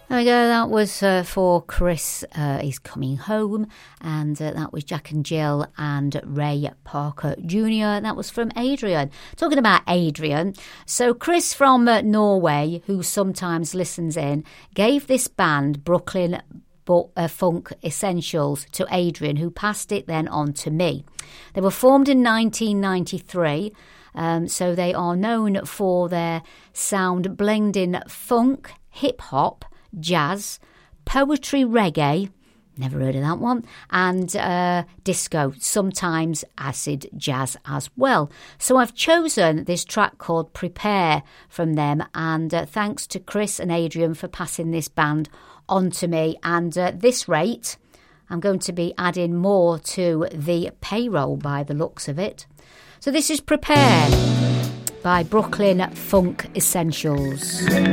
There we go, that was for Chris, he's coming home, and that was Jack and Jill and Ray Parker Jr. That was from Adrian. Talking about Adrian, so Chris from Norway, who sometimes listens in, gave this band Brooklyn Funk Essentials to Adrian, who passed it then on to me. They were formed in 1993, so they are known for their sound blending funk, hip-hop, jazz, poetry, reggae, never heard of that one, and disco, sometimes acid jazz as well. So I've chosen this track called Prepare from them, and thanks to Chris and Adrian for passing this band on to me. And at this rate, I'm going to be adding more to the payroll by the looks of it. So this is Prepare by Brooklyn Funk Essentials.